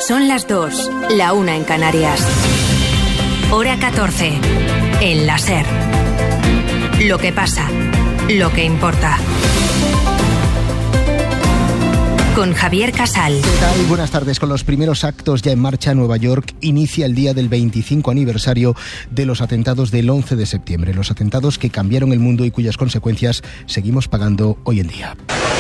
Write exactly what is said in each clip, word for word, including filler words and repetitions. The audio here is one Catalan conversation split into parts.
Son las dos, la una en Canarias. Hora catorce, en la SER. Lo que pasa, lo que importa. Con Javier Casal. ¿Qué tal? Buenas tardes. Con los primeros actos ya en marcha, Nueva York inicia el día del veinticinco aniversario de los atentados del once de septiembre. Los atentados que cambiaron el mundo y cuyas consecuencias seguimos pagando hoy en día.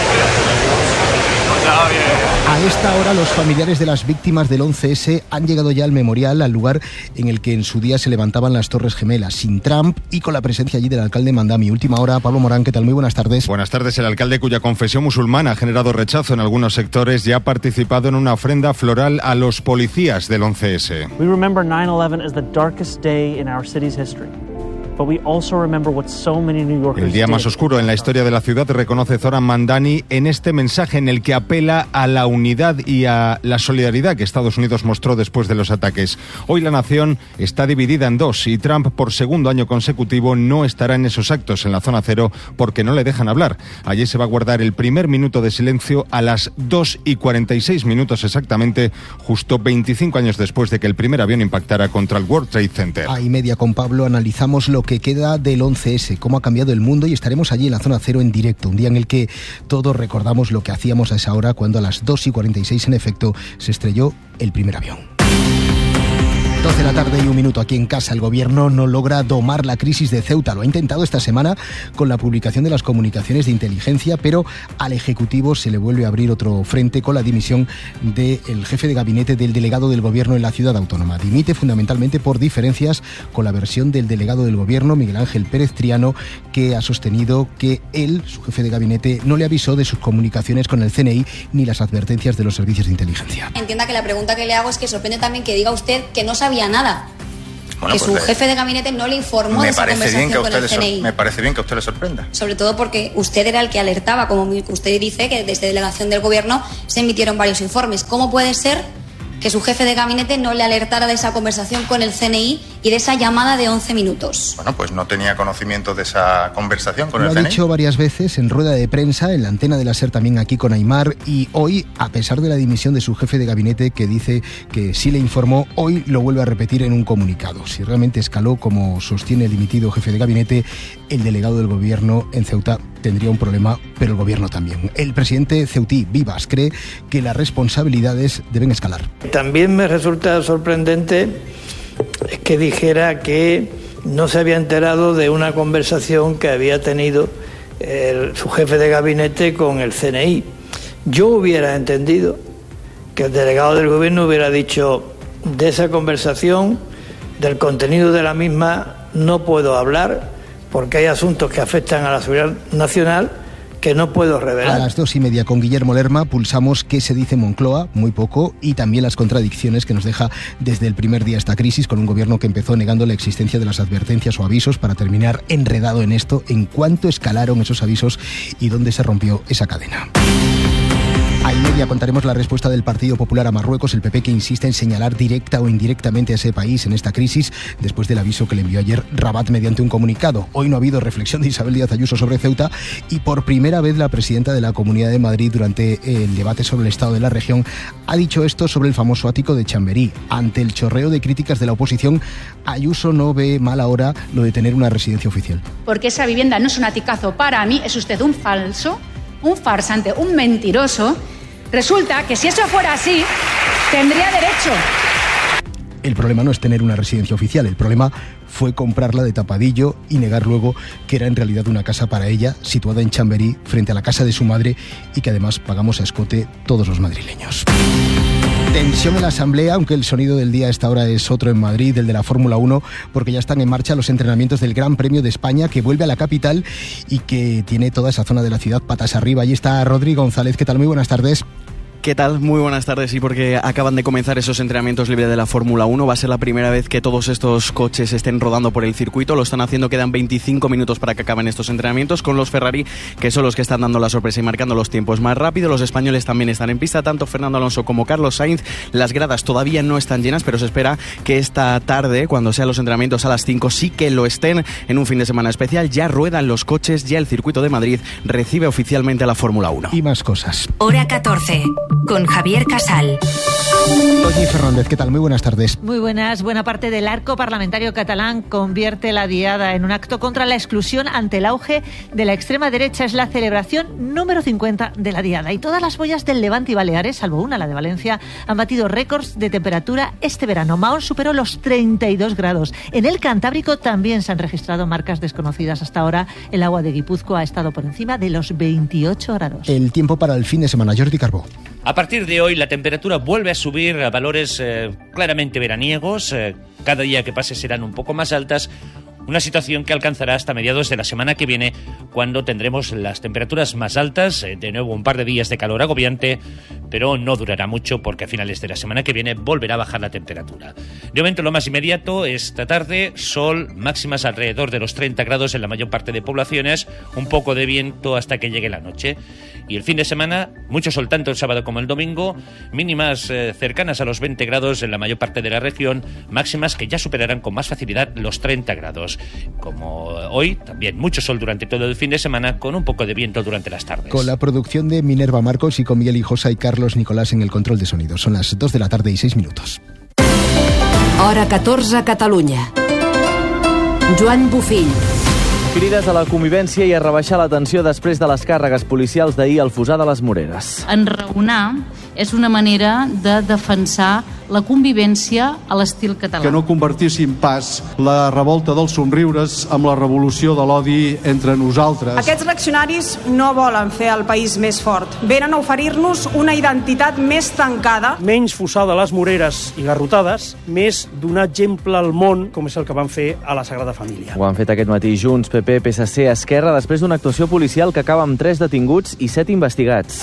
A esta hora, los familiares de las víctimas del once ese han llegado ya al memorial, al lugar en el que en su día se levantaban las Torres Gemelas, sin Trump y con la presencia allí del alcalde Mandami. Última hora, Pablo Morán, ¿qué tal? Muy buenas tardes. Buenas tardes. El alcalde, cuya confesión musulmana ha generado rechazo en algunos sectores, ya ha participado en una ofrenda floral a los policías del once ese. We remember nine eleven as the darkest day in our city's history. El día más oscuro en la historia de la ciudad, reconoce Zoran Mandani en este mensaje en el que apela a la unidad y a la solidaridad que Estados Unidos mostró después de los ataques. Hoy la nación está dividida en dos y Trump, por segundo año consecutivo, no estará en esos actos en la zona cero porque no le dejan hablar. Allí se va a guardar el primer minuto de silencio a las dos y cuarenta y seis minutos exactamente, justo veinticinco años después de que el primer avión impactara contra el World Trade Center. A y media con Pablo analizamos lo que queda del once ese, cómo ha cambiado el mundo, y estaremos allí en la zona cero en directo, un día en el que todos recordamos lo que hacíamos a esa hora cuando a las dos y cuarenta y seis en efecto se estrelló el primer avión. doce de la tarde y un minuto aquí en casa. El gobierno no logra domar la crisis de Ceuta. Lo ha intentado esta semana con la publicación de las comunicaciones de inteligencia, pero al Ejecutivo se le vuelve a abrir otro frente con la dimisión del jefe de gabinete del delegado del gobierno en la ciudad autónoma. Dimite fundamentalmente por diferencias con la versión del delegado del gobierno, Miguel Ángel Pérez Triano, que ha sostenido que él, su jefe de gabinete, no le avisó de sus comunicaciones con el C N I ni las advertencias de los servicios de inteligencia. Entienda que la pregunta que le hago es que sorprende también que diga usted que no sabía nada. Bueno, que pues su jefe de gabinete no le informó de esa conversación con el C N I. Me parece bien que a usted le sorprenda. Sobre todo porque usted era el que alertaba, como usted dice, que desde delegación del gobierno se emitieron varios informes. ¿Cómo puede ser que su jefe de gabinete no le alertara de esa conversación con el C N I y de esa llamada de once minutos? Bueno, pues no tenía conocimiento de esa conversación con el C N I. Lo ha dicho varias veces en rueda de prensa, en la antena de la SER también aquí con Aimar, y hoy, a pesar de la dimisión de su jefe de gabinete, que dice que sí le informó, hoy lo vuelve a repetir en un comunicado. Si realmente escaló, como sostiene el dimitido jefe de gabinete, el delegado del gobierno en Ceuta tendría un problema, pero el gobierno también. El presidente ceutí, Vivas, cree que las responsabilidades deben escalar. También me resulta sorprendente que dijera que no se había enterado de una conversación que había tenido el, su jefe de gabinete con el C N I. Yo hubiera entendido que el delegado del gobierno hubiera dicho: de esa conversación, del contenido de la misma, no puedo hablar porque hay asuntos que afectan a la seguridad nacional que no puedo revelar. A las dos y media con Guillermo Lerma pulsamos qué se dice Moncloa, muy poco, y también las contradicciones que nos deja desde el primer día esta crisis, con un gobierno que empezó negando la existencia de las advertencias o avisos para terminar enredado en esto, en cuánto escalaron esos avisos y dónde se rompió esa cadena. A y media contaremos la respuesta del Partido Popular a Marruecos, el P P, que insiste en señalar directa o indirectamente a ese país en esta crisis después del aviso que le envió ayer Rabat mediante un comunicado. Hoy no ha habido reflexión de Isabel Díaz Ayuso sobre Ceuta y por primera vez la presidenta de la Comunidad de Madrid, durante el debate sobre el estado de la región, ha dicho esto sobre el famoso ático de Chamberí. Ante el chorreo de críticas de la oposición, Ayuso no ve mal ahora lo de tener una residencia oficial. Porque esa vivienda no es un aticazo para mí, es usted un falso, un farsante, un mentiroso. Resulta que si eso fuera así, tendría derecho. El problema no es tener una residencia oficial, el problema fue comprarla de tapadillo y negar luego que era en realidad una casa para ella, situada en Chamberí, frente a la casa de su madre, y que además pagamos a escote todos los madrileños. Tensión en la Asamblea, aunque el sonido del día a esta hora es otro en Madrid, el de la Fórmula uno, porque ya están en marcha los entrenamientos del Gran Premio de España, que vuelve a la capital y que tiene toda esa zona de la ciudad patas arriba. Allí está Rodri González. ¿Qué tal? Muy buenas tardes. ¿Qué tal? Muy buenas tardes. Sí, porque acaban de comenzar esos entrenamientos libres de la Fórmula uno. Va a ser la primera vez que todos estos coches estén rodando por el circuito. Lo están haciendo, quedan veinticinco minutos para que acaben estos entrenamientos, con los Ferrari, que son los que están dando la sorpresa y marcando los tiempos más rápido. Los españoles también están en pista, tanto Fernando Alonso como Carlos Sainz. Las gradas todavía no están llenas, pero se espera que esta tarde, cuando sean los entrenamientos a las cinco, sí que lo estén. En un fin de semana especial ya ruedan los coches, ya el circuito de Madrid recibe oficialmente a la Fórmula uno. Y más cosas. Hora catorce, con Javier Casal. Toñi Fernández, ¿qué tal? Muy buenas tardes. Muy buenas. Buena parte del arco parlamentario catalán convierte la Diada en un acto contra la exclusión ante el auge de la extrema derecha. Es la celebración número cincuenta de la Diada. Y todas las boyas del Levante y Baleares, salvo una, la de Valencia, han batido récords de temperatura este verano. Mahón superó los treinta y dos grados. En el Cantábrico también se han registrado marcas desconocidas hasta ahora. El agua de Guipúzcoa ha estado por encima de los veintiocho grados. El tiempo para el fin de semana. Jordi Carbó. A partir de hoy la temperatura vuelve a subir a valores eh, claramente veraniegos. Eh, cada día que pase serán un poco más altas. Una situación que alcanzará hasta mediados de la semana que viene, cuando tendremos las temperaturas más altas, eh, de nuevo un par de días de calor agobiante, pero no durará mucho porque a finales de la semana que viene volverá a bajar la temperatura. De momento lo más inmediato, esta tarde, sol, máximas alrededor de los treinta grados en la mayor parte de poblaciones, un poco de viento hasta que llegue la noche. Y el fin de semana, mucho sol tanto el sábado como el domingo, mínimas eh, cercanas a los veinte grados en la mayor parte de la región, máximas que ya superarán con más facilidad los treinta grados. Como hoy, también mucho sol durante todo el fin de semana, con un poco de viento durante las tardes. Con la producción de Minerva Marcos y con Miguel Hijosa y Carlos Nicolás en el control de sonido. Son las dos de la tarde y seis minutos. Hora catorze, Catalunya. Joan Bufill. Crides a la convivència i a rebaixar la tensió després de les càrregues policials d'ahir al Fossar de les Moreres. Enraonar és una manera de defensar la convivència a l'estil català. Que no convertissin pas la revolta dels somriures amb la revolució de l'odi entre nosaltres. Aquests reaccionaris no volen fer el país més fort. Venen a oferir-nos una identitat més tancada. Menys Fossar de les Moreres i garrotades, més donar exemple al món, com és el que van fer a la Sagrada Família. Ho han fet aquest matí Junts, P P, P S C, Esquerra, després d'una actuació policial que acaba amb tres detinguts i set investigats.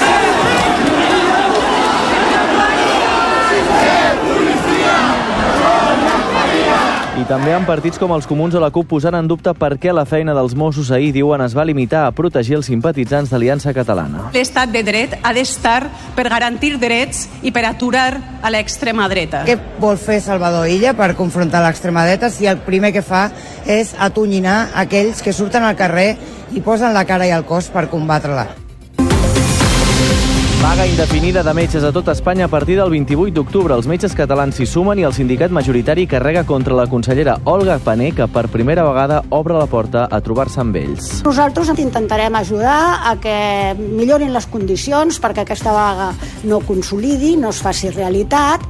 I també amb partits com els Comuns o la CUP posant en dubte per què la feina dels Mossos ahir, diuen, es va limitar a protegir els simpatitzants d'Aliança Catalana. L'estat de dret ha d'estar per garantir drets i per aturar a l'extrema dreta. Què vol fer Salvador Illa per confrontar l'extrema dreta si el primer que fa és atonyinar aquells que surten al carrer i posen la cara i el cos per combatre-la? Vaga indefinida de metges a tot Espanya a partir del vint-i-vuit d'octubre. Els metges catalans s'hi sumen i el sindicat majoritari carrega contra la consellera Olga Pané, que per primera vegada obre la porta a trobar-se amb ells. Nosaltres intentarem ajudar a que millorin les condicions perquè aquesta vaga no consolidi, no es faci realitat.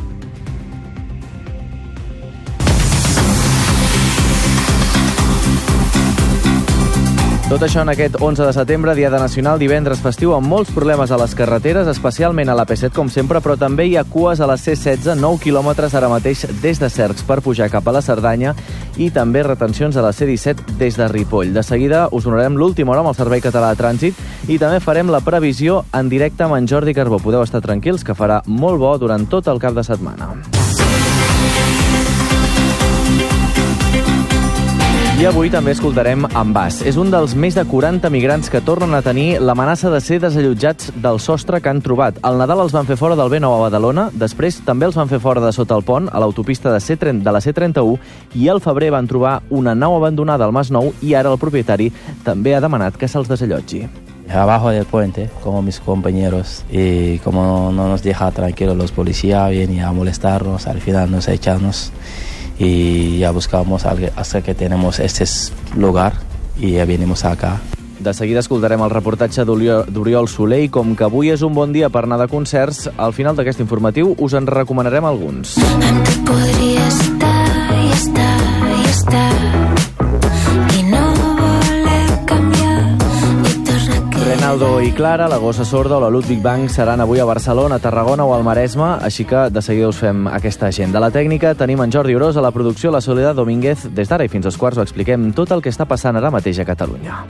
Tot això en aquest onze de setembre, Diada Nacional, divendres festiu, amb molts problemes a les carreteres, especialment a la P set, com sempre, però també hi ha cues a la C setze, nou quilòmetres ara mateix des de Cercs per pujar cap a la Cerdanya, i també retencions a la C disset des de Ripoll. De seguida us donarem l'última hora amb el Servei Català de Trànsit i també farem la previsió en directe amb en Jordi Carbó. Podeu estar tranquils que farà molt bo durant tot el cap de setmana. I avui també escoltarem en Bas. És un dels més de quaranta migrants que tornen a tenir l'amenaça de ser desallotjats del sostre que han trobat. Al Nadal els van fer fora del B nou a Badalona, després també els van fer fora de sota el pont, a l'autopista de, de la C trenta-u, i al febrer van trobar una nau abandonada al Masnou i ara el propietari també ha demanat que se'ls desallotgi. Abajo del puente, como mis compañeros, y como no nos deja tranquilos los policías, vienen a molestarnos, al final nos echarnos. Y ya buscamos hasta que tenemos este lugar y ya venimos acá. De seguida escoltarem el reportatge d'Oriol Soler i com que avui és un bon dia per anar de concerts, al final d'aquest informatiu us en recomanarem alguns. En què podria estar i estar i estar i no voler canviar i tornar a quedar. Renaldo i Clara, la Gossa Sorda o la Ludwig Bank seran avui a Barcelona, Tarragona o al Maresme, així que de seguida us fem aquesta agenda. A la tècnica tenim en Jordi Orós, a la producció la Soledad Domínguez. Des d'ara i fins als quarts ho expliquem tot el que està passant ara mateix a Catalunya.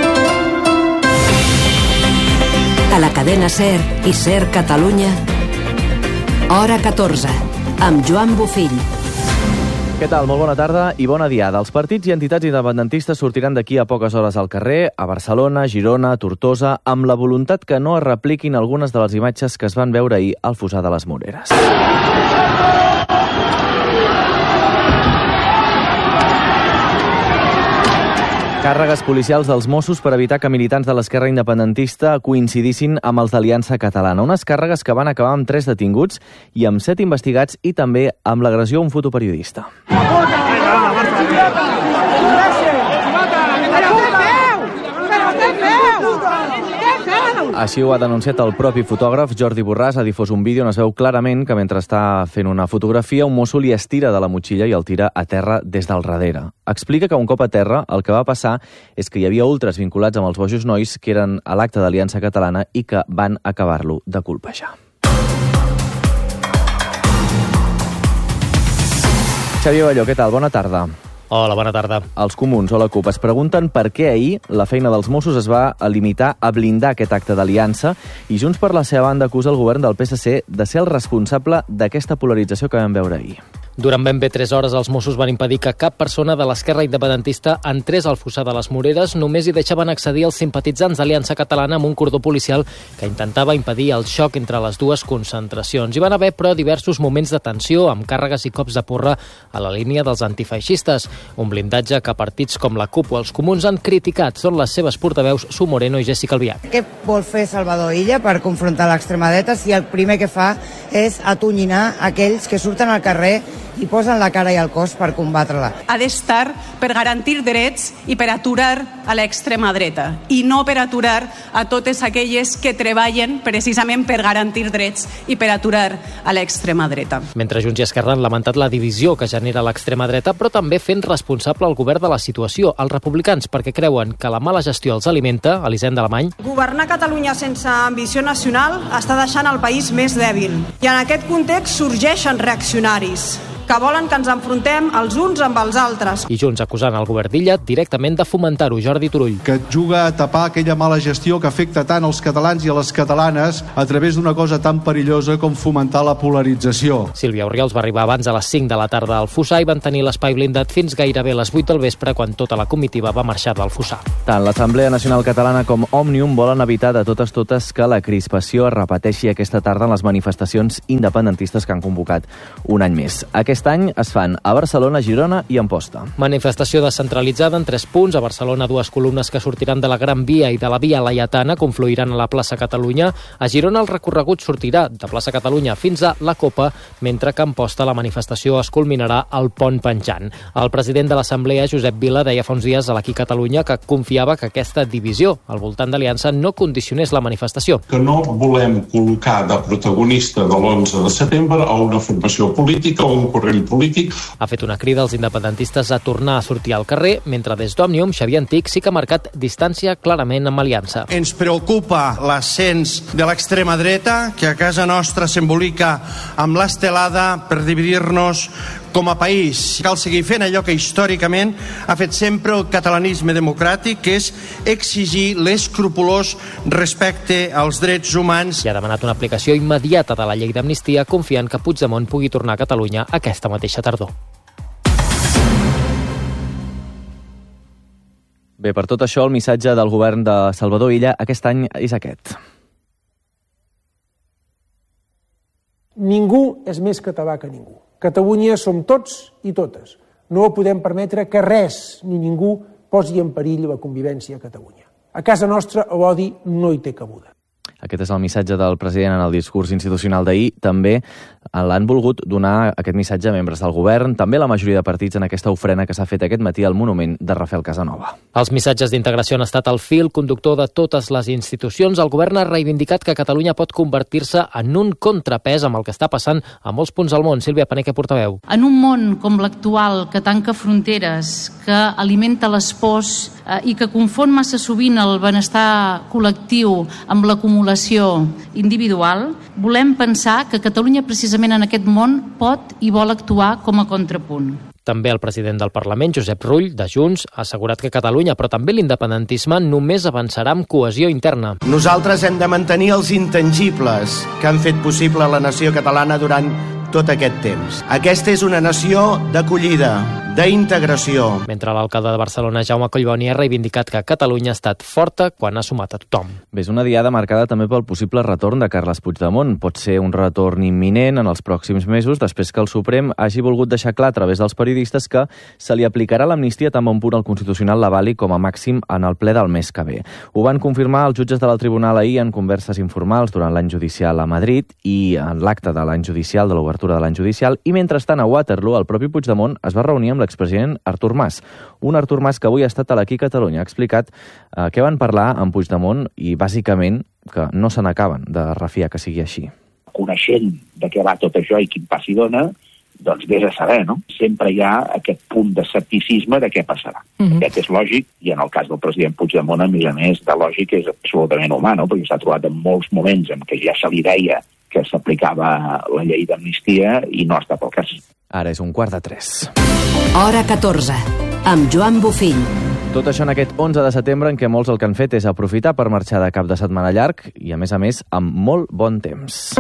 A la cadena SER i SER Catalunya, hora catorze, amb Joan Bufill. Què tal? Molt bona tarda i bona diada. Els partits i entitats independentistes sortiran d'aquí a poques hores al carrer, a Barcelona, Girona, Tortosa, amb la voluntat que no es repliquin algunes de les imatges que es van veure ahir al Fossar de les Moreres. Càrregues policials dels Mossos per evitar que militants de l'esquerra independentista coincidissin amb els d'Aliança Catalana. Unes càrregues que van acabar amb tres detinguts i amb set investigats i també amb l'agressió a un fotoperiodista. Així ho ha denunciat el propi fotògraf. Jordi Borràs ha difós un vídeo on es veu clarament que mentre està fent una fotografia un mosso li estira de la motxilla i el tira a terra des del darrere. Explica que un cop a terra el que va passar és que hi havia ultres vinculats amb els Bojos Nois que eren a l'acte d'Aliança Catalana i que van acabar-lo de colpejar. Xavier Balló, què tal? Bona tarda. Hola, bona tarda. Els comuns o la CUP es pregunten per què ahir la feina dels Mossos es va limitar a blindar aquest acte d'aliança i Junts per la seva banda acusa el govern del P S C de ser el responsable d'aquesta polarització que vam veure ahir. Durant ben bé tres hores els Mossos van impedir que cap persona de l'esquerra independentista entrés al fossar de les Moreres, només hi deixaven accedir els simpatitzants d'Aliança Catalana amb un cordó policial que intentava impedir el xoc entre les dues concentracions. Hi van haver, però, diversos moments de tensió amb càrregues i cops de porra a la línia dels antifeixistes. Un blindatge que partits com la CUP o els comuns han criticat. Són les seves portaveus Su Moreno i Jessica Albiach. Què vol fer Salvador Illa per confrontar l'extrema dreta si el primer que fa és atonyinar aquells que surten al carrer i posen la cara i el cos per combatre-la? Ha d'estar per garantir drets i per aturar a l'extrema dreta i no per aturar a totes aquelles que treballen precisament per garantir drets i per aturar a l'extrema dreta. Mentre Junts i Esquerra han lamentat la divisió que genera l'extrema dreta, però també fent responsable el govern de la situació, els republicans, perquè creuen que la mala gestió els alimenta, Elisenda Alemany. Governar Catalunya sense ambició nacional està deixant el país més dèbil i en aquest context sorgeixen reaccionaris que volen que ens enfrontem els uns amb els altres. I Junts acusant el govern d'Illa directament de fomentar-ho. Jordi Turull. Que juga a tapar aquella mala gestió que afecta tant els catalans i a les catalanes a través d'una cosa tan perillosa com fomentar la polarització. Sílvia Orriols va arribar abans a les cinc de la tarda al fossar i van tenir l'espai blindat fins gairebé a les vuit del vespre quan tota la comitiva va marxar del fossar. Tant l'Assemblea Nacional Catalana com Òmnium volen evitar de totes totes que la crispació es repeteixi aquesta tarda en les manifestacions independentistes que han convocat un any més. Aquest Aquest any es fan a Barcelona, Girona i Amposta. Manifestació descentralitzada en tres punts. A Barcelona, dues columnes que sortiran de la Gran Via i de la Via Laietana confluiran a la plaça Catalunya. A Girona el recorregut sortirà de plaça Catalunya fins a la Copa, mentre que a Amposta la manifestació es culminarà al Pont Penjant. El president de l'Assemblea, Josep Vila, deia fa uns dies a l'Aquí Catalunya que confiava que aquesta divisió al voltant d'Aliança no condicionés la manifestació. Que no volem col·locar de protagonista de l'onze de setembre a una formació política o un corrent polític. Ha fet una crida als independentistes a tornar a sortir al carrer, mentre des d'Òmnium, Xavier Antic sí que ha marcat distància clarament amb Aliança. Ens preocupa l'ascens de l'extrema dreta, que a casa nostra s'embolica amb l'estelada per dividir-nos com a país. Cal seguir fent allò que històricament ha fet sempre el catalanisme democràtic, que és exigir l'escrupolós respecte als drets humans. I ha demanat una aplicació immediata de la llei d'amnistia, confiant que Puigdemont pugui tornar a Catalunya aquesta mateixa tardor. Bé, per tot això, el missatge del govern de Salvador Illa aquest any és aquest. Ningú és més català que ningú. Catalunya som tots i totes. No podem permetre que res ni ningú posi en perill la convivència a Catalunya. A casa nostra l'odi no hi té cabuda. Aquest és el missatge del president en el discurs institucional d'ahir. També l'han volgut donar aquest missatge a membres del govern, també la majoria de partits en aquesta ofrena que s'ha fet aquest matí al monument de Rafael Casanova. Els missatges d'integració han estat el fil conductor de totes les institucions. El govern ha reivindicat que Catalunya pot convertir-se en un contrapès amb el que està passant a molts punts del món. Sílvia Paneque, portaveu. En un món com l'actual, que tanca fronteres, que alimenta les pors eh, i que confon massa sovint el benestar col·lectiu amb l'acumulació individual, volem pensar que Catalunya precisament en aquest món pot i vol actuar com a contrapunt. També el president del Parlament, Josep Rull, de Junts, ha assegurat que Catalunya, però també l'independentisme, només avançarà amb cohesió interna. Nosaltres hem de mantenir els intangibles que han fet possible la nació catalana durant tot aquest temps. Aquesta és una nació d'acollida, d'integració. Mentre l'alcalde de Barcelona, Jaume Collboni, ha reivindicat que Catalunya ha estat forta quan ha sumat a tothom. Bé, és una diada marcada també pel possible retorn de Carles Puigdemont. Pot ser un retorn imminent en els pròxims mesos, després que el Suprem hagi volgut deixar clar a través dels periodistes que se li aplicarà l'amnistia tan bon punt el Constitucional l'avali com a màxim en el ple del mes que ve. Ho van confirmar els jutges de la Tribunal ahir en converses informals durant l'any judicial a Madrid i en l'acte de l'any judicial, de l'obertura de l'any judicial, i mentrestant a Waterloo el propi Puigdemont es va reunir amb l'expresident Artur Mas. Un Artur Mas que avui ha estat a l'Aquí Catalunya. Ha explicat eh, què van parlar amb Puigdemont i bàsicament que no se n'acaben de refiar que sigui així. Coneixent de què va tot això i quin pas hi dona, doncs vés a saber, no? Sempre hi ha aquest punt d'escepticisme de què passarà. Uh-huh. Aquest és lògic, i en el cas del president Puigdemont, a més a més de lògic, és absolutament humà, no? Perquè s'ha trobat en molts moments en què ja se li deia que s'aplicava la llei d'amnistia i no ha estat el cas. Ara és un quart de tres. Hora catorze, amb Joan Bofill. Tot això en aquest onze de setembre en què molts el que han fet és aprofitar per marxar de cap de setmana llarg i, a més a més, amb molt bon temps.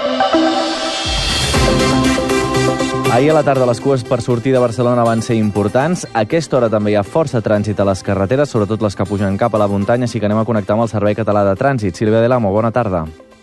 Ahir a la tarda les cues per sortir de Barcelona van ser importants. A aquesta hora també hi ha força trànsit a les carreteres, sobretot les que pugen cap a la muntanya, així que anem a connectar amb el Servei Català de Trànsit. Sílvia de l'Amo, bona tarda.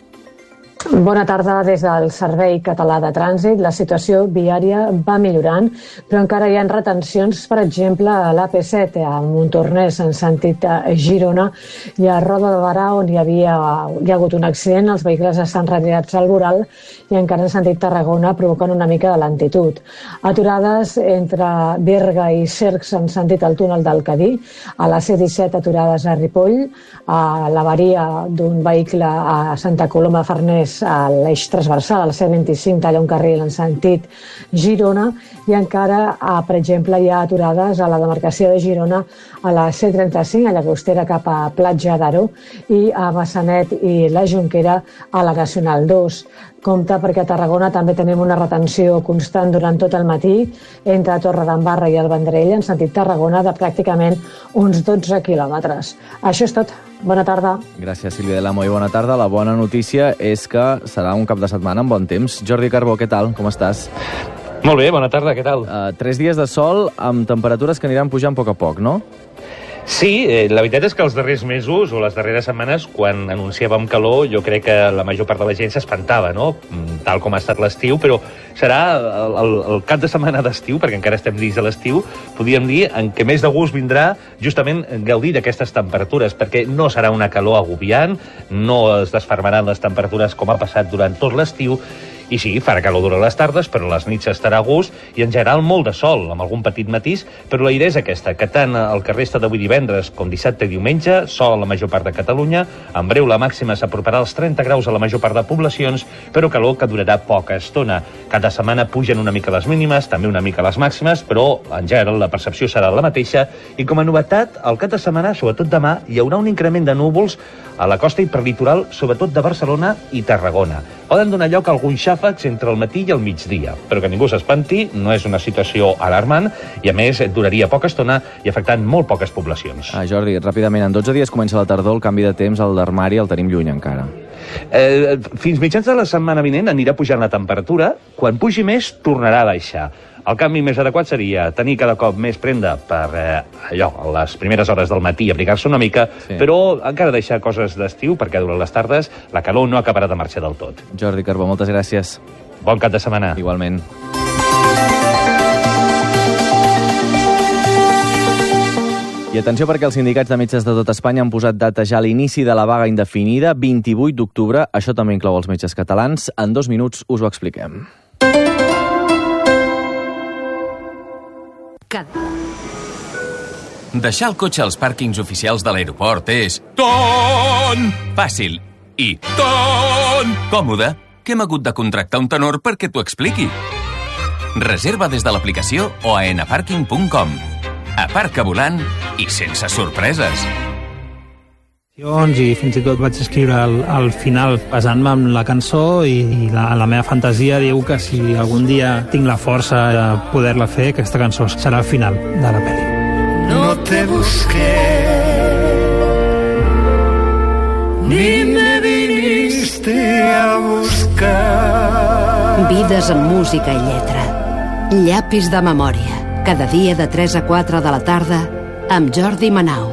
Bona tarda des del Servei Català de Trànsit. La situació viària va millorant, però encara hi ha retencions, per exemple, a l'A P set, a Montornès, en sentit a Girona, i a Roda de Barà, on hi, havia, hi ha hagut un accident, els vehicles estan retirats al voral, i encara en sentit Tarragona provoquen una mica de lentitud. Aturades entre Berga i Cercs en sentit al túnel del Cadí, a la C disset aturades a Ripoll, a l'avaria d'un vehicle a Santa Coloma de Farners a l'eix transversal, a la C vint-i-cinc, talla un carril en sentit Girona, i encara, a, per exemple, hi ha aturades a la demarcació de Girona a la C trenta-cinc, a Llagostera cap a Platja d'Aro, i a Massanet i la Jonquera a la Nacional dos. Compte perquè a Tarragona també tenim una retenció constant durant tot el matí entre Torredembarra i el Vendrell en sentit Tarragona de pràcticament uns dotze quilòmetres. Això és tot. Bona tarda. Gràcies, Sílvia de l'Amo, i bona tarda. La bona notícia és que serà un cap de setmana amb bon temps. Jordi Carbó, què tal? Com estàs? Molt bé, bona tarda, què tal? Uh, tres dies de sol amb temperatures que aniran pujant a poc a poc, no? Sí, eh, la veritat és que els darrers mesos o les darreres setmanes, quan anunciàvem calor, jo crec que la major part de la gent s'espantava, no? Tal com ha estat l'estiu, però serà el, el, el cap de setmana d'estiu, perquè encara estem dins de l'estiu, podríem dir en què més de gust vindrà justament gaudir d'aquestes temperatures, perquè no serà una calor agobiant, no es desfermaran les temperatures com ha passat durant tot l'estiu, i sí, farà calor durant les tardes, però les nits estarà a gust, i en general molt de sol, amb algun petit matís, però la idea és aquesta, que tant el que resta d'avui divendres com dissabte i diumenge, sol a la major part de Catalunya, en breu la màxima s'aproparà als trenta graus a la major part de poblacions, però calor que durarà poca estona. Cada setmana pugen una mica les mínimes, també una mica les màximes, però en general la percepció serà la mateixa, i com a novetat, al cap de setmana, sobretot demà, hi haurà un increment de núvols a la costa hiperlitoral, sobretot de Barcelona i Tarragona. Poden donar lloc a alguns xàfecs entre el matí i el migdia, però que ningú s'espanti, no és una situació alarmant i, a més, duraria poca estona i afectant molt poques poblacions. Ah, Jordi, ràpidament, en dotze dies comença la tardor, el canvi de temps al d'armari el tenim lluny encara. Eh, fins mitjans de la setmana vinent anirà pujant la temperatura, quan pugi més tornarà a baixar. El canvi més adequat seria tenir cada cop més prenda per eh, allò, a les primeres hores del matí abrigar-se una mica, sí. Però encara deixar coses d'estiu, perquè durant les tardes la calor no acabarà de marxar del tot. Jordi Carbó, moltes gràcies. Bon cap de setmana. Igualment. I atenció perquè els sindicats de metges de tot Espanya han posat data ja a l'inici de la vaga indefinida, vint-i-vuit d'octubre. Això també inclou els metges catalans. En dos minuts us ho expliquem. Deixar el cotxe als pàrquings oficials de l'aeroport és ton fàcil i ton còmode que hem hagut de contractar un tenor perquè t'ho expliqui. Reserva des de l'aplicació o a enaparking punt com. Aparca volant i sense sorpreses. I fins i tot vaig escriure al, al final basant-me en la cançó i, i la, la meva fantasia diu que si algun dia tinc la força de poder-la fer, aquesta cançó serà el final de la pel·li. No te busqué, ni me viniste a buscar. Vides amb música i lletra. Llapis de memòria. cada dia de tres a quatre de la tarda amb Jordi Manau.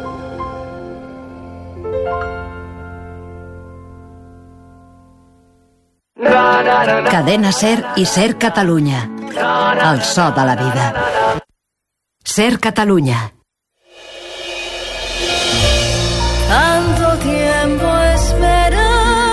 Cadena SER i SER Catalunya. El so de la vida. SER Catalunya. Tanto tiempo esperándote.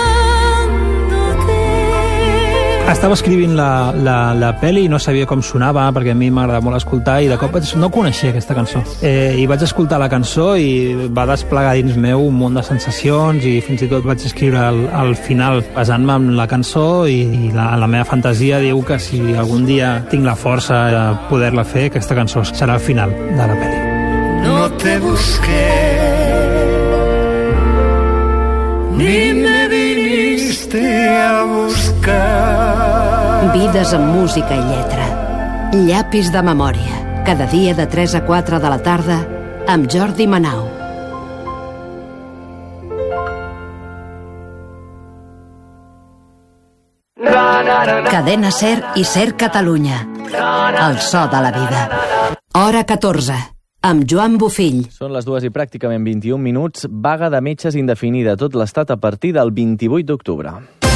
Estava escrivint la, la, la pel·li i no sabia com sonava, perquè a mi m'agrada molt escoltar, i de cop no coneixia aquesta cançó. Eh, I vaig escoltar la cançó i va desplegar dins meu un munt de sensacions, i fins i tot vaig escriure al, al final basant-me en la cançó, i, i la, la meva fantasia diu que si algun dia tinc la força de poder-la fer, aquesta cançó serà el final de la pel·li. No te busqué, ni me viniste a buscar. Vides amb música i lletra. Llapis de memòria. Cada dia de tres a quatre de la tarda amb Jordi Manau. Cadena SER i SER Catalunya. El so de la vida. Hora catorze. Amb Joan Bofill. Són les dues i pràcticament vint-i-un minuts. Vaga de metges indefinida a tot l'Estat a partir del vint-i-vuit d'octubre.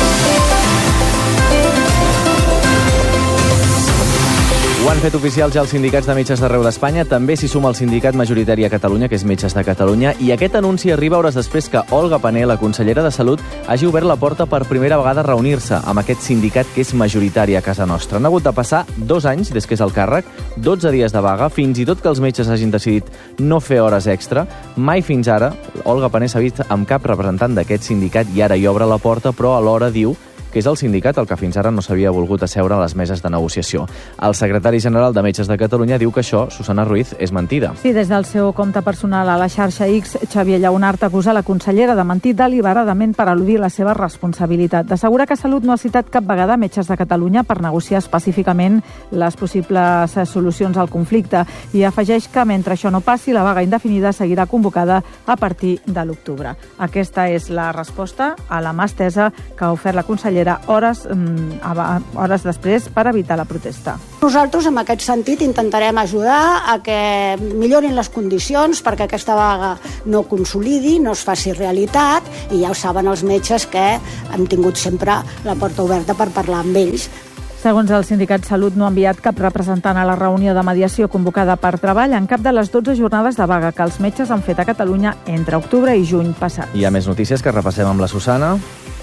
Ho han fet oficial ja els sindicats de metges d'arreu d'Espanya. També s'hi suma el sindicat majoritari a Catalunya, que és Metges de Catalunya, i aquest anunci arriba hores després que Olga Pané, la consellera de Salut, hagi obert la porta per primera vegada a reunir-se amb aquest sindicat que és majoritari a casa nostra. Han hagut de passar dos anys des que és al càrrec, dotze dies de vaga, fins i tot que els metges hagin decidit no fer hores extra. Mai fins ara Olga Pané s'ha vist amb cap representant d'aquest sindicat i ara hi obre la porta, però alhora diu que és el sindicat el que fins ara no s'havia volgut asseure a les meses de negociació. El secretari general de Metges de Catalunya diu que això, Susana Ruiz, és mentida. Sí, des del seu compte personal a la xarxa X, Xavier Lleonart acusa la consellera de mentir deliberadament per al·ludir la seva responsabilitat. D'assegura que Salut no ha citat cap vegada Metges de Catalunya per negociar específicament les possibles solucions al conflicte i afegeix que mentre això no passi, la vaga indefinida seguirà convocada a partir de l'octubre. Aquesta és la resposta a la mà estesa que ha ofert la consellera hores, hores després per evitar la protesta. Nosaltres, en aquest sentit, intentarem ajudar a que millorin les condicions perquè aquesta vaga no consolidi, no es faci realitat, i ja ho saben els metges que hem tingut sempre la porta oberta per parlar amb ells. Segons el sindicat Salut, no ha enviat cap representant a la reunió de mediació convocada per Treball en cap de les dotze jornades de vaga que els metges han fet a Catalunya entre octubre i juny passat. Hi ha més notícies que repassem amb la Susana.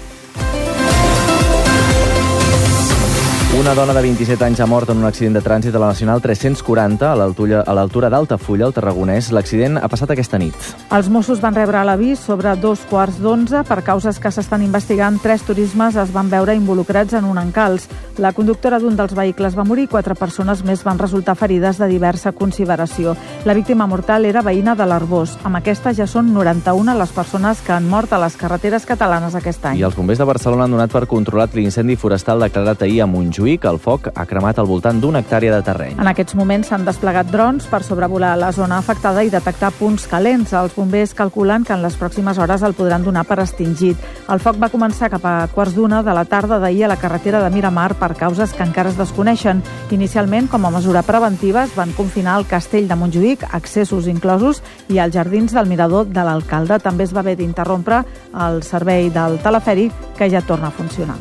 Una dona de vint-i-set anys ha mort en un accident de trànsit a la Nacional tres-cents quaranta a l'altura d'Altafulla, al Tarragonès. L'accident ha passat aquesta nit. Els Mossos van rebre l'avís sobre dos quarts d'onze. Per causes que s'estan investigant, tres turismes es van veure involucrats en un encalç. La conductora d'un dels vehicles va morir i quatre persones més van resultar ferides de diversa consideració. La víctima mortal era veïna de l'Arbós. Amb aquesta ja són noranta-una les persones que han mort a les carreteres catalanes aquest any. I els bombers de Barcelona han donat per controlat l'incendi forestal declarat ahir a Montjuïc. El foc ha cremat al voltant d'una hectàrea de terreny. En aquests moments s'han desplegat drons per sobrevolar la zona afectada i detectar punts calents. Els bombers calculen que en les pròximes hores el podran donar per extingit. El foc va començar cap a quarts d'una de la tarda d'ahir a la carretera de Miramar per causes que encara es desconeixen. Inicialment, com a mesura preventiva, es van confinar el castell de Montjuïc, accessos inclosos, i els jardins del mirador de l'alcalde. També es va haver d'interrompre el servei del telefèric, que ja torna a funcionar.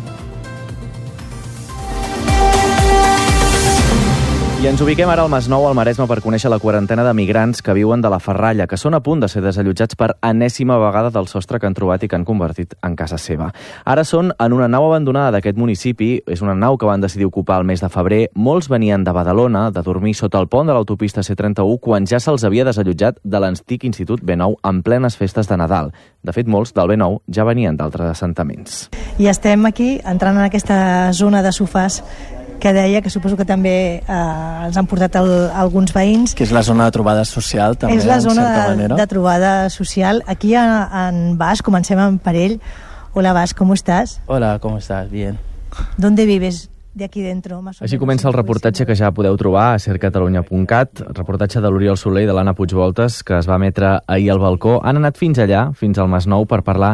I ens ubiquem ara al Masnou, al Maresme, per conèixer la quarantena de migrants que viuen de la Ferralla, que són a punt de ser desallotjats per enèsima vegada del sostre que han trobat i que han convertit en casa seva. Ara són en una nau abandonada d'aquest municipi. És una nau que van decidir ocupar el mes de febrer. Molts venien de Badalona, de dormir sota el pont de l'autopista C trenta-u, quan ja se'ls havia desallotjat de l'antic Institut B nou en plenes festes de Nadal. De fet, molts del B nou ja venien d'altres assentaments. I estem aquí, entrant en aquesta zona de sofàs que deia, que suposo que també eh, ens han portat el, alguns veïns. Que és la zona de trobada social, també, és la zona en certa de, manera. de trobada social. Aquí a, en Bas, comencem amb per ell. Hola, Bas, ¿cómo estás? Hola, ¿cómo estás? Bien. ¿Dónde vives? De aquí dentro, más o Així menos. comença el reportatge que ja podeu trobar a ser catalunya punt cat, reportatge de l'Oriol Soler i de l'Anna Puigvoltes, que es va emetre ahir al balcó. Han anat fins allà, fins al Masnou, per parlar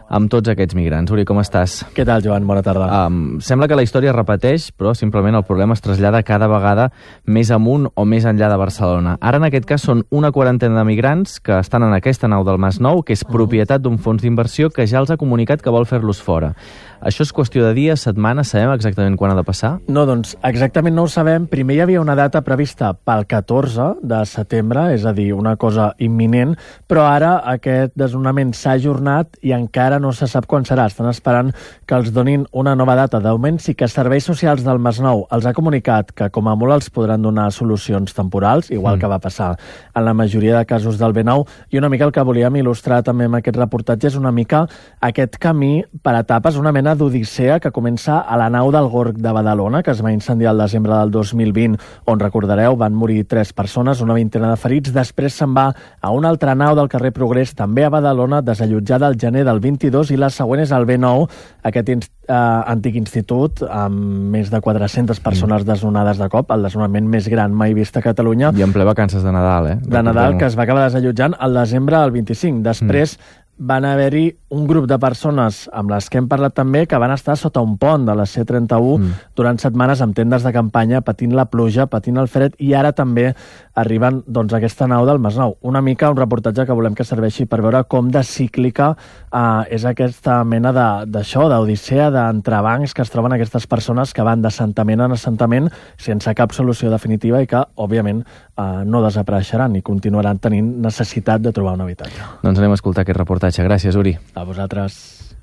amb tots aquests migrants. Uri, com estàs? Què tal, Joan? Bona tarda. Um, sembla que la història es repeteix, però simplement el problema es trasllada cada vegada més amunt o més enllà de Barcelona. Ara, en aquest cas, són una quarantena de migrants que estan en aquesta nau del Masnou, que és propietat d'un fons d'inversió que ja els ha comunicat que vol fer-los fora. Això és qüestió de dies, setmanes, sabem exactament quan ha de passar? No, doncs exactament no ho sabem. Primer hi havia una data prevista pel catorze de setembre, és a dir, una cosa imminent, però ara aquest desnonament s'ha ajornat i encara no se sap quan serà. Estan esperant que els donin una nova data. De moment sí que Serveis Socials del Masnou els ha comunicat que com a molt els podran donar solucions temporals, igual mm. que va passar en la majoria de casos del B nou, i una mica el que volíem il·lustrar també amb aquest reportatge és una mica aquest camí per etapes, una mena d'odissea que comença a la nau del Gorg de Badalona, que es va incendiar al desembre del dos mil vint, on, recordareu, van morir tres persones, una vintena de ferits. Després se'n va a una altra nau del carrer Progrés, també a Badalona, desallotjada al gener del vint-i-dos, i la següent és el B nou, aquest inst eh, antic institut, amb més de quatre-centes persones mm. desnonades de cop, el desnonament més gran mai vist a Catalunya. I en ple vacances de Nadal, eh? De Nadal, que es va acabar desallotjant al desembre del vint-i-cinc. Després mm. van haver-hi un grup de persones amb les que hem parlat també que van estar sota un pont de la C trenta-u mm. durant setmanes amb tendes de campanya, patint la pluja, patint el fred, i ara també arriben doncs, a aquesta nau del Masnou. Una mica un reportatge que volem que serveixi per veure com de cíclica eh, és aquesta mena d'això, d'odissea, d'entrebancs que es troben aquestes persones que van d'assentament en assentament sense cap solució definitiva i que, òbviament, eh, no desapareixeran i continuaran tenint necessitat de trobar un habitatge. Doncs anem a escoltar aquest reportatge. Gràcies, Uri. A vosaltres.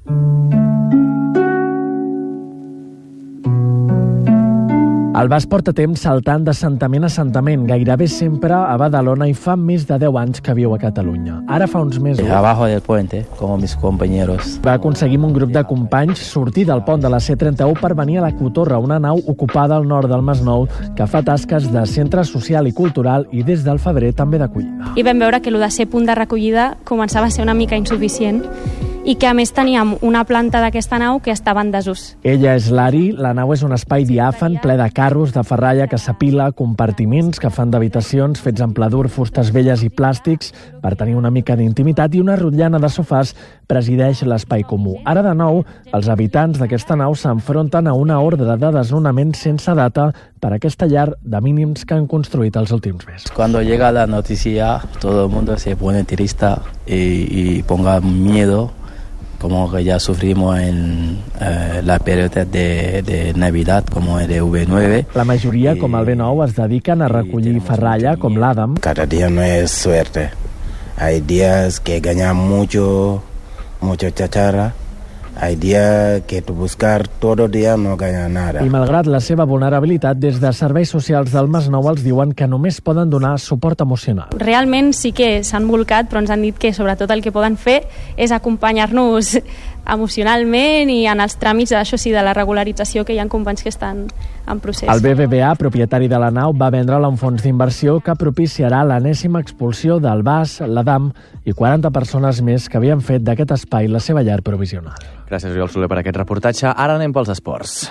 El Bas porta temps saltant d'assentament a assentament, gairebé sempre a Badalona, i fa més de deu anys que viu a Catalunya. Ara fa uns mesos... Abajo del puente, como mis compañeros. Va aconseguir un grup de companys sortir del pont de la C trenta-u per venir a la Cotorra, una nau ocupada al nord del Masnou que fa tasques de centre social i cultural i des del febrer també d'acollida. I vam veure que el de ser punt de recollida començava a ser una mica insuficient i que a més teníem una planta d'aquesta nau que estava en desús. Ella és l'Ari, la nau és un espai diàfan ple de carros, de ferralla que s'apila, compartiments que fan d'habitacions fets amb pladur, fustes velles i plàstics per tenir una mica d'intimitat, i una rotllana de sofàs presideix l'espai comú. Ara de nou, els habitants d'aquesta nau s'enfronten a una ordre de desnonament sense data per aquesta llar de mínims que han construït els últims mesos. Cuando llega la noticia, todo el mundo se pone triste y, y ponga miedo, como que ya sufrimos en eh, la periodo de, de Navidad, como el de V nueve. La majoria, com el B nou, es dediquen a recollir ferralla, com l'Adam. Cada día no es suerte. Hay días que ganan mucho, mucho chacharra. Hay días que tu buscar todo día no gana nada. I malgrat la seva vulnerabilitat, des de Serveis Socials del Masnou els diuen que només poden donar suport emocional. Realment sí que s'han volcat, però ens han dit que sobretot el que poden fer és acompanyar-nos emocionalment i en els tràmits, això sí, de la regularització, que hi ha companys que estan en procés. El B B V A, propietari de la nau, va vendre-la a un fons d'inversió que propiciarà l'enèsima expulsió del Bas, l'Adam i quaranta persones més que havien fet d'aquest espai la seva llar provisional. Gràcies, Oriol Soler, per aquest reportatge. Ara anem pels esports.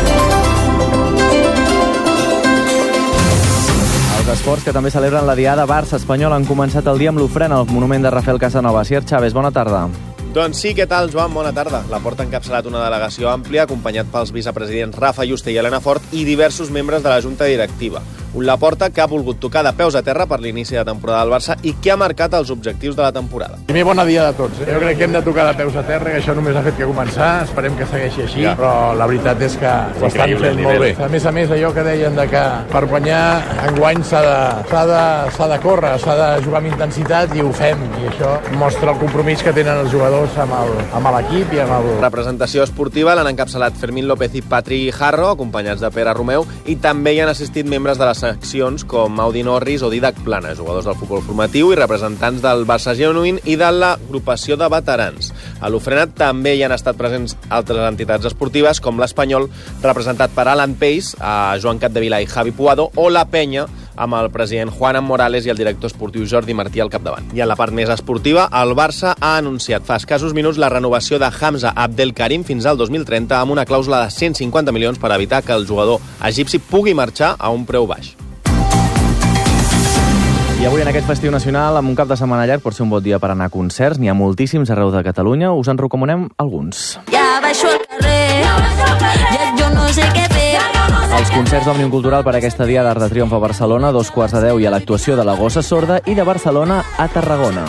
Els esports que també celebren la Diada Barça-Espanyol han començat el dia amb l'ofrena al monument de Rafael Casanova. Sier Chávez, bona tarda. Doncs sí, què tal, Joan? Bona tarda. La porta ha encapçalat una delegació àmplia, acompanyat pels vicepresidents Rafa Juste i Helena Fort i diversos membres de la Junta Directiva. Un Laporta que ha volgut tocar de peus a terra per l'inici de temporada del Barça i que ha marcat els objectius de la temporada. Primer, bona dia de tots. Jo crec que hem de tocar de peus a terra, que això només ha fet que començar. Esperem que segueixi així, ja. Però la veritat és que ho estan fent molt bé. A més a més, allò que deien de que per guanyar enguany s'ha de, s'ha de, s'ha de córrer, s'ha de jugar amb intensitat, i ho fem. I això mostra el compromís que tenen els jugadors amb l'equip i amb el... Representació esportiva l'han encapçalat Fermín López i Patri Jarro, acompanyats de Pere Romeu, i també hi han assistit membres de les seccions com Audi Norris o Didac Plana, jugadors del futbol formatiu i representants del Barça Genuïn i de l'agrupació de veterans. A l'ofrena també hi han estat presents altres entitats esportives com l'Espanyol, representat per Alan Pace, a Joan Capdevila i Javi Puado, o la Penya, amb el president Juan Morales i el director esportiu Jordi Martí al capdavant. I en la part més esportiva, el Barça ha anunciat fa escassos minuts la renovació de Hamza Abdelkarim fins al dos mil trenta amb una clàusula de cent cinquanta milions per evitar que el jugador egipci pugui marxar a un preu baix. I I avui en aquest festiu nacional, amb un cap de setmana llarg, pot ser un bon dia per anar a concerts. N'hi ha moltíssims arreu de Catalunya. Us en recomanem alguns. Ja baixo al carrer, ja jo no sé què fer. Els concerts d'Òmnium Cultural per aquesta Diada d'Art de Triomf a Barcelona, dos quarts de deu, i a l'actuació de la Gossa Sorda, i de Barcelona a Tarragona.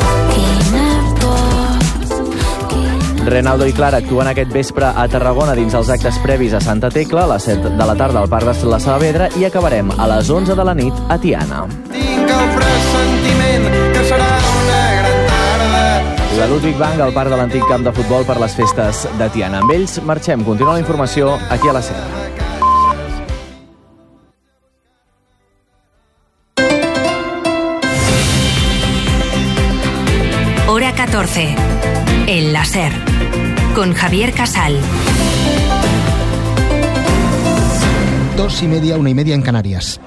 Renaldo i Clara actuen aquest vespre a Tarragona dins els actes previs a Santa Tecla, a les set de la tarda al Parc de la Saavedra, i acabarem a les onze de la nit a Tiana. Tinc el pressentiment que serà una gran tarda. La Ludwig Bank al Parc de l'antic camp de futbol per les festes de Tiana. Amb ells marxem. Continua la informació aquí a la Ser. Hora catorce. En la Ser. Con Javier Casal. Dos y media, una y media en Canarias.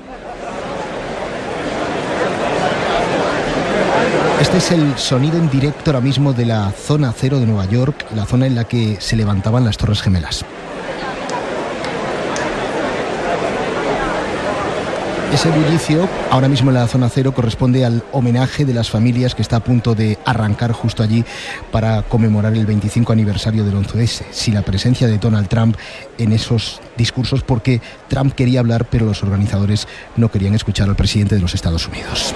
Este es el sonido en directo ahora mismo de la zona cero de Nueva York, la zona en la que se levantaban las Torres Gemelas. Ese bullicio, ahora mismo en la zona cero, corresponde al homenaje de las familias que está a punto de arrancar justo allí para conmemorar el veinticinco aniversario del once ese. Si la presencia de Donald Trump en esos discursos, porque Trump quería hablar, pero los organizadores no querían escuchar al presidente de los Estados Unidos.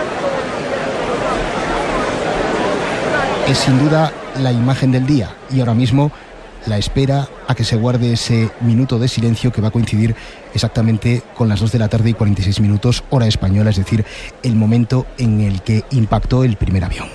Es sin duda la imagen del día y ahora mismo la espera a que se guarde ese minuto de silencio que va a coincidir exactamente con las dos de la tarde y cuarenta y seis minutos, hora española, es decir, el momento en el que impactó el primer avión.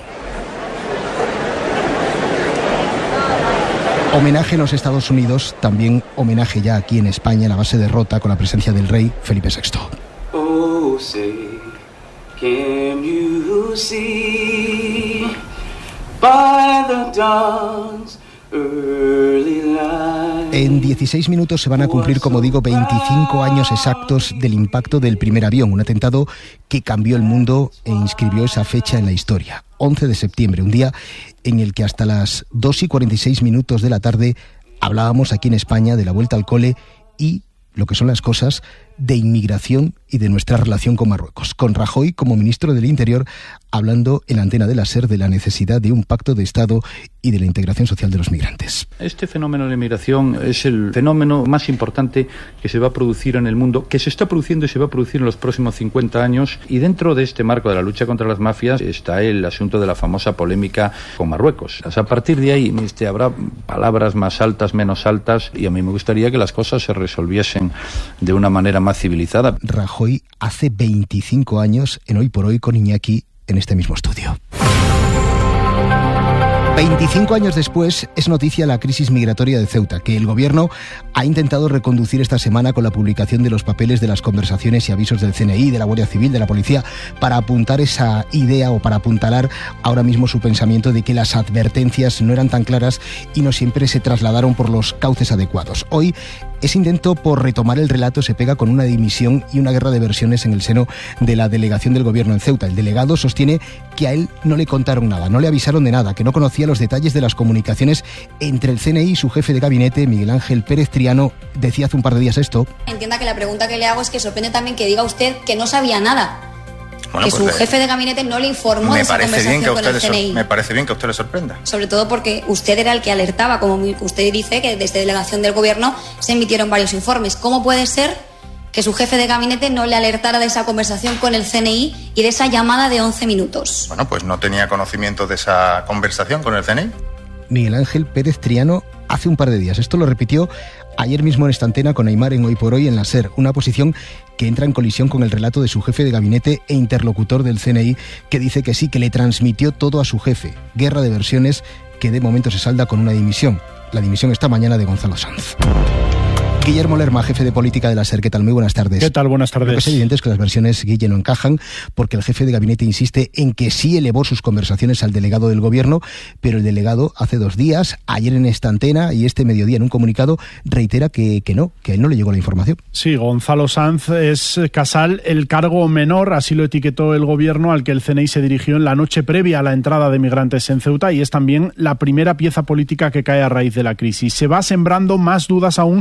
Homenaje en los Estados Unidos, también homenaje ya aquí en España, en la base de Rota, con la presencia del rey Felipe sexto. Oh, say, can you see by the dawn's early light? En dieciséis minutos se van a cumplir, como digo, veinticinco años exactos del impacto del primer avión, un atentado que cambió el mundo e inscribió esa fecha en la historia. once de septiembre, un día en el que hasta las dos y cuarenta y seis minutos de la tarde hablábamos aquí en España de la vuelta al cole y, lo que son las cosas, de inmigración y de nuestra relación con Marruecos. Con Rajoy como ministro del Interior hablando en la antena de la SER de la necesidad de un pacto de Estado y de la integración social de los migrantes. Este fenómeno de la inmigración es el fenómeno más importante que se va a producir en el mundo, que se está produciendo y se va a producir en los próximos cincuenta años, y dentro de este marco de la lucha contra las mafias está el asunto de la famosa polémica con Marruecos. O sea, a partir de ahí este, habrá palabras más altas, menos altas, y a mí me gustaría que las cosas se resolviesen de una manera más civilizada. Rajoy hace veinticinco años en Hoy por Hoy con Iñaki en este mismo estudio. veinticinco años después es noticia la crisis migratoria de Ceuta, que el gobierno ha intentado reconducir esta semana con la publicación de los papeles de las conversaciones y avisos del C N I, de la Guardia Civil, de la Policía, para apuntar esa idea o para apuntalar ahora mismo su pensamiento de que las advertencias no eran tan claras y no siempre se trasladaron por los cauces adecuados. Hoy ese intento por retomar el relato se pega con una dimisión y una guerra de versiones en el seno de la delegación del gobierno en Ceuta. El delegado sostiene que a él no le contaron nada, no le avisaron de nada, que no conocía los detalles de las comunicaciones entre el C N I y su jefe de gabinete, Miguel Ángel Pérez Triano. Decía hace un par de días esto. Entienda que la pregunta que le hago es que sorprende también que diga usted que no sabía nada. Bueno, que pues su jefe de gabinete no le informó de esa conversación con el C N I. Me parece bien que a usted le sorprenda. Sobre todo porque usted era el que alertaba, como usted dice, que desde delegación del gobierno se emitieron varios informes. ¿Cómo puede ser que su jefe de gabinete no le alertara de esa conversación con el C N I y de esa llamada de once minutos? Bueno, pues no tenía conocimiento de esa conversación con el C N I. Miguel Ángel Pérez Triano hace un par de días. Esto lo repitió ayer mismo en esta antena con Aymar en Hoy por Hoy en la SER, una posición que entra en colisión con el relato de su jefe de gabinete e interlocutor del C N I, que dice que sí, que le transmitió todo a su jefe. Guerra de versiones que de momento se salda con una dimisión. La dimisión esta mañana de Gonzalo Sanz. Guillermo Lerma, jefe de política de la SER. ¿Qué tal? Muy buenas tardes. ¿Qué tal? Buenas tardes. Lo que es evidente es que las versiones, Guille, no encajan, porque el jefe de gabinete insiste en que sí elevó sus conversaciones al delegado del gobierno, pero el delegado hace dos días, ayer en esta antena y este mediodía en un comunicado, reitera que, que no, que a él no le llegó la información. Sí, Gonzalo Sanz es, Casal, el cargo menor, así lo etiquetó el gobierno, al que el C N I se dirigió en la noche previa a la entrada de migrantes en Ceuta, y es también la primera pieza política que cae a raíz de la crisis. Se va sembrando más dudas aún a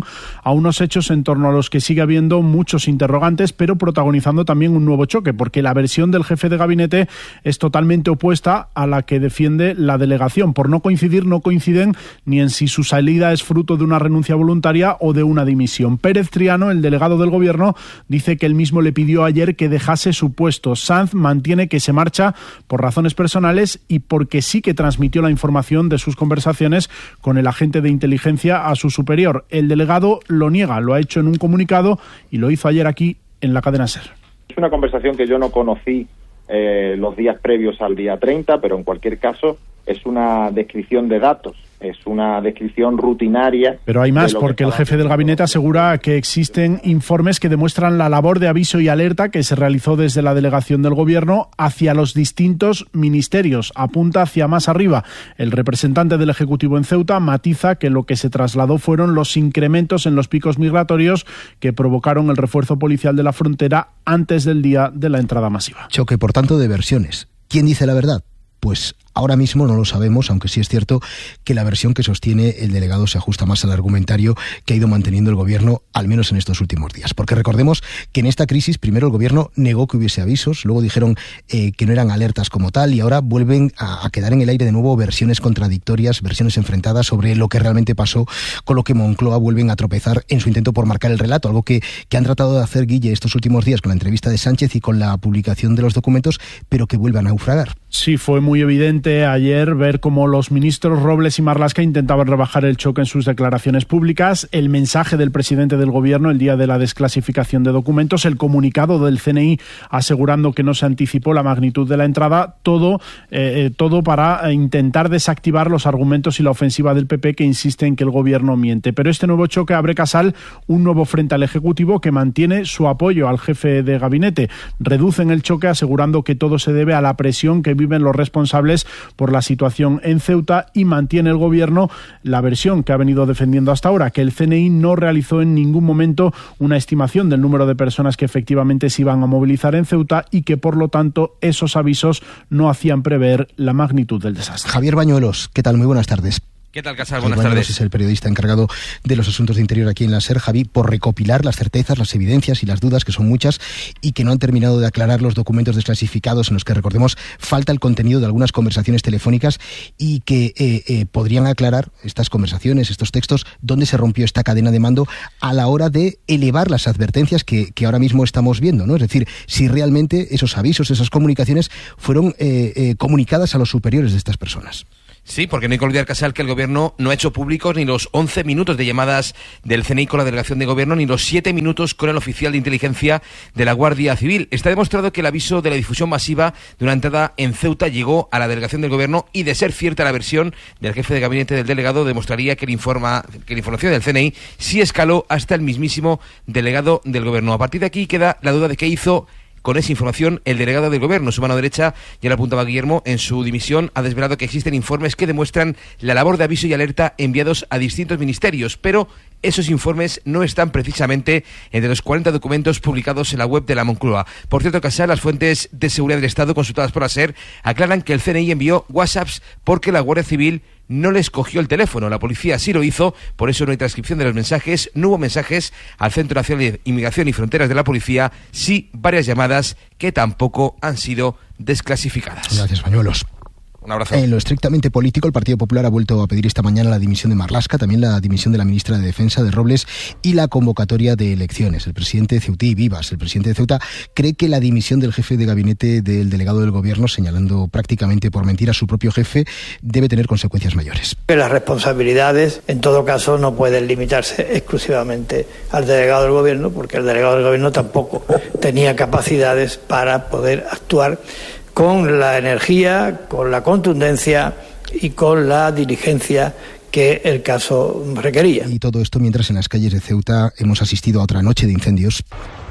a unos hechos en torno a los que sigue habiendo muchos interrogantes, pero protagonizando también un nuevo choque, porque la versión del jefe de gabinete es totalmente opuesta a la que defiende la delegación. Por no coincidir, no coinciden ni en si su salida es fruto de una renuncia voluntaria o de una dimisión. Pérez Triano, el delegado del Gobierno, dice que él mismo le pidió ayer que dejase su puesto. Sanz mantiene que se marcha por razones personales y porque sí que transmitió la información de sus conversaciones con el agente de inteligencia a su superior. El delegado lo niega, lo ha hecho en un comunicado y lo hizo ayer aquí en la cadena SER. Es una conversación que yo no conocí eh, los días previos al día treinta, pero en cualquier caso es una descripción de datos, es una descripción rutinaria. Pero hay más, porque el jefe del gabinete asegura que existen informes que demuestran la labor de aviso y alerta que se realizó desde la delegación del Gobierno hacia los distintos ministerios. Apunta hacia más arriba. El representante del Ejecutivo en Ceuta matiza que lo que se trasladó fueron los incrementos en los picos migratorios que provocaron el refuerzo policial de la frontera antes del día de la entrada masiva. Choque, por tanto, de versiones. ¿Quién dice la verdad? Pues ahora mismo no lo sabemos, aunque sí es cierto que la versión que sostiene el delegado se ajusta más al argumentario que ha ido manteniendo el Gobierno, al menos en estos últimos días. Porque recordemos que en esta crisis primero el Gobierno negó que hubiese avisos, luego dijeron eh, que no eran alertas como tal y ahora vuelven a, a quedar en el aire de nuevo versiones contradictorias, versiones enfrentadas sobre lo que realmente pasó, con lo que Moncloa vuelven a tropezar en su intento por marcar el relato, algo que, que han tratado de hacer, Guille, estos últimos días con la entrevista de Sánchez y con la publicación de los documentos, pero que vuelve a naufragar. Sí, fue muy evidente ayer ver cómo los ministros Robles y Marlaska intentaban rebajar el choque en sus declaraciones públicas, el mensaje del presidente del Gobierno el día de la desclasificación de documentos, el comunicado del C N I asegurando que no se anticipó la magnitud de la entrada, todo, eh, todo para intentar desactivar los argumentos y la ofensiva del P P que insiste en que el Gobierno miente. Pero este nuevo choque abre, Casal, un nuevo frente al Ejecutivo que mantiene su apoyo al jefe de gabinete. Reducen el choque asegurando que todo se debe a la presión que viven los responsables por la situación en Ceuta y mantiene el Gobierno la versión que ha venido defendiendo hasta ahora, que el C N I no realizó en ningún momento una estimación del número de personas que efectivamente se iban a movilizar en Ceuta y que por lo tanto esos avisos no hacían prever la magnitud del desastre. Javier Bañuelos, ¿qué tal? Muy buenas tardes. ¿Qué tal, Casal? Buenas tardes. Es el periodista encargado de los asuntos de interior aquí en la SER, Javi, por recopilar las certezas, las evidencias y las dudas, que son muchas, y que no han terminado de aclarar los documentos desclasificados en los que, recordemos, falta el contenido de algunas conversaciones telefónicas y que eh, eh, podrían aclarar estas conversaciones, estos textos, dónde se rompió esta cadena de mando a la hora de elevar las advertencias que, que ahora mismo estamos viendo, ¿no? Es decir, si realmente esos avisos, esas comunicaciones fueron eh, eh, comunicadas a los superiores de estas personas. Sí, porque no hay que olvidar, Casal, que el Gobierno no ha hecho públicos ni los once minutos de llamadas del C N I con la delegación de Gobierno, ni los siete minutos con el oficial de inteligencia de la Guardia Civil. Está demostrado que el aviso de la difusión masiva de una entrada en Ceuta llegó a la delegación del Gobierno y, de ser cierta la versión del jefe de gabinete del delegado, demostraría que, el informa, que la información del C N I sí escaló hasta el mismísimo delegado del Gobierno. A partir de aquí queda la duda de qué hizo con esa información el delegado del Gobierno. Su mano derecha, ya lo apuntaba Guillermo, en su dimisión ha desvelado que existen informes que demuestran la labor de aviso y alerta enviados a distintos ministerios, pero esos informes no están precisamente entre los cuarenta documentos publicados en la web de la Moncloa. Por cierto, Casal, las fuentes de seguridad del Estado consultadas por la SER aclaran que el C N I envió WhatsApps porque la Guardia Civil no les cogió el teléfono. La policía sí lo hizo, por eso no hay transcripción de los mensajes, no hubo mensajes al Centro Nacional de Inmigración y Fronteras de la Policía, sí varias llamadas que tampoco han sido desclasificadas. Gracias, Bañuelos. Un abrazo. En lo estrictamente político, el Partido Popular ha vuelto a pedir esta mañana la dimisión de Marlaska, también la dimisión de la ministra de Defensa, de Robles, y la convocatoria de elecciones. El presidente de Ceuta y Vivas, el presidente de Ceuta, cree que la dimisión del jefe de gabinete del delegado del Gobierno, señalando prácticamente por mentira a su propio jefe, debe tener consecuencias mayores. Las responsabilidades, en todo caso, no pueden limitarse exclusivamente al delegado del Gobierno, porque el delegado del Gobierno tampoco tenía capacidades para poder actuar con la energía, con la contundencia y con la diligencia que el caso requería. Y todo esto mientras en las calles de Ceuta hemos asistido a otra noche de incendios.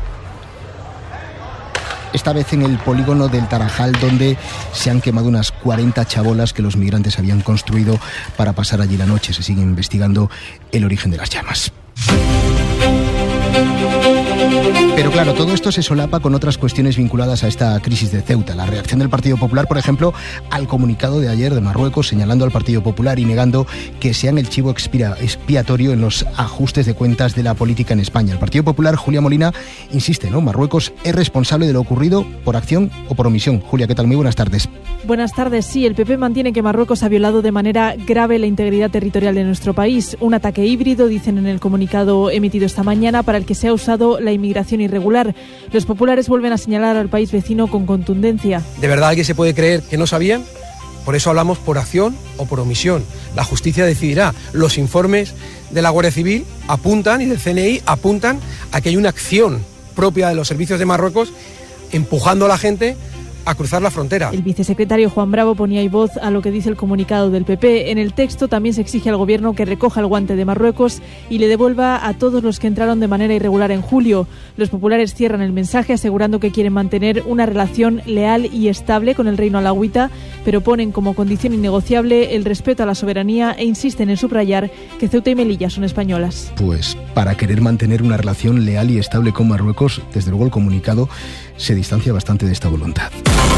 Esta vez en el polígono del Tarajal, donde se han quemado unas cuarenta chabolas que los migrantes habían construido para pasar allí la noche. Se sigue investigando el origen de las llamas. Pero claro, todo esto se solapa con otras cuestiones vinculadas a esta crisis de Ceuta. La reacción del Partido Popular, por ejemplo, al comunicado de ayer de Marruecos, señalando al Partido Popular y negando que sean el chivo expira, expiatorio en los ajustes de cuentas de la política en España. El Partido Popular, Julia Molina, insiste, ¿no? Marruecos es responsable de lo ocurrido por acción o por omisión. Julia, ¿qué tal? Muy buenas tardes. Buenas tardes. Sí, el P P mantiene que Marruecos ha violado de manera grave la integridad territorial de nuestro país. Un ataque híbrido, dicen en el comunicado emitido esta mañana, para el que se ha usado la inmigración irregular. Los populares vuelven a señalar al país vecino con contundencia. ¿De verdad alguien se puede creer que no sabían? Por eso hablamos por acción o por omisión. La justicia decidirá. Los informes de la Guardia Civil apuntan y del C N I apuntan a que hay una acción propia de los servicios de Marruecos empujando a la gente a cruzar la frontera. El vicesecretario Juan Bravo ponía ahí voz a lo que dice el comunicado del P P. En el texto también se exige al gobierno que recoja el guante de Marruecos y le devuelva a todos los que entraron de manera irregular en julio. Los populares cierran el mensaje asegurando que quieren mantener una relación leal y estable con el Reino Alauita, pero ponen como condición innegociable el respeto a la soberanía e insisten en subrayar que Ceuta y Melilla son españolas. Pues para querer mantener una relación leal y estable con Marruecos, desde luego el comunicado se distancia bastante de esta voluntad.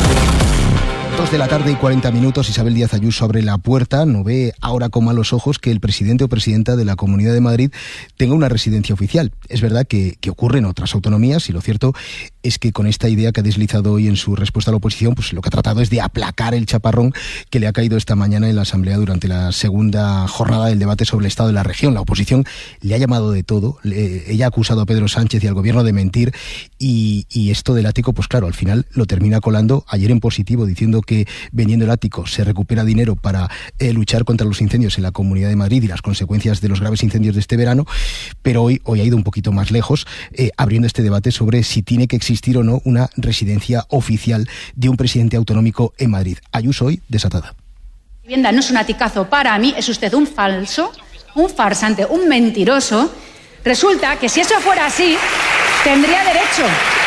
Dos de la tarde y cuarenta minutos, Isabel Díaz Ayuso abre la puerta, no ve ahora con malos ojos que el presidente o presidenta de la Comunidad de Madrid tenga una residencia oficial. Es verdad que, que ocurre en otras autonomías y lo cierto es que con esta idea que ha deslizado hoy en su respuesta a la oposición, pues lo que ha tratado es de aplacar el chaparrón que le ha caído esta mañana en la Asamblea durante la segunda jornada del debate sobre el estado de la región. La oposición le ha llamado de todo, le, ella ha acusado a Pedro Sánchez y al gobierno de mentir y, y esto del ático, pues claro, al final lo termina colando ayer en positivo, diciendo que vendiendo el ático se recupera dinero para eh, luchar contra los incendios en la Comunidad de Madrid y las consecuencias de los graves incendios de este verano, pero hoy, hoy ha ido un poquito más lejos, eh, abriendo este debate sobre si tiene que existir o no una residencia oficial de un presidente autonómico en Madrid. Ayuso hoy desatada. La vivienda no es un aticazo para mí, es usted un falso, un farsante, un mentiroso. Resulta que si eso fuera así, tendría derecho.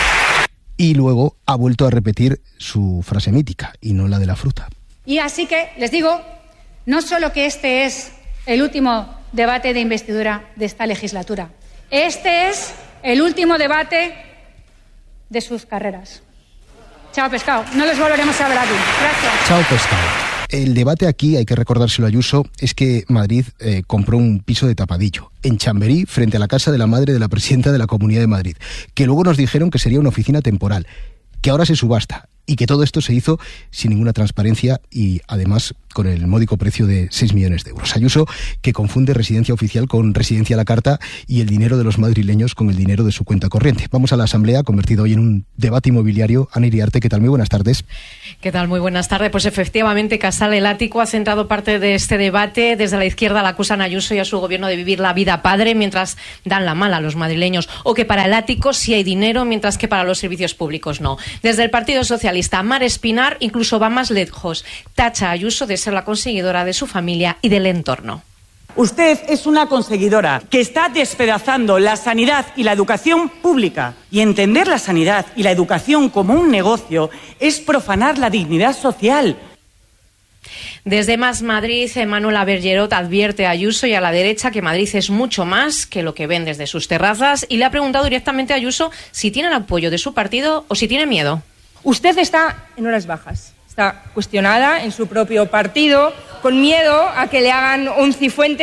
Y luego ha vuelto a repetir su frase mítica, y no la de la fruta. Y así que les digo, no solo que este es el último debate de investidura de esta legislatura, este es el último debate de sus carreras. Chao, pescado. No les volveremos a ver aquí. Gracias. Chao, pescado. El debate aquí, hay que recordárselo a Ayuso, es que Madrid eh, compró un piso de tapadillo en Chamberí, frente a la casa de la madre de la presidenta de la Comunidad de Madrid, que luego nos dijeron que sería una oficina temporal, que ahora se subasta y que todo esto se hizo sin ninguna transparencia y además con el módico precio de seis millones de euros. Ayuso, que confunde residencia oficial con residencia a la carta y el dinero de los madrileños con el dinero de su cuenta corriente. Vamos a la Asamblea, convertido hoy en un debate inmobiliario. Ana Iriarte, ¿qué tal? Muy buenas tardes. ¿Qué tal? Muy buenas tardes. Pues efectivamente, Casal, el ático ha centrado parte de este debate. Desde la izquierda la acusan a Ayuso y a su gobierno de vivir la vida padre mientras dan la mala a los madrileños, o que para el ático sí hay dinero mientras que para los servicios públicos no. Desde el Partido Socialista, Mar Espinar incluso va más lejos. Tacha a Ayuso de ser la conseguidora de su familia y del entorno. Usted es una conseguidora que está despedazando la sanidad y la educación pública. Y entender la sanidad y la educación como un negocio es profanar la dignidad social. Desde Más Madrid, Manuela Bergerot advierte a Ayuso y a la derecha que Madrid es mucho más que lo que ven desde sus terrazas y le ha preguntado directamente a Ayuso si tiene el apoyo de su partido o si tiene miedo. Usted está en horas bajas, está cuestionada en su propio partido, con miedo a que le hagan un cifuente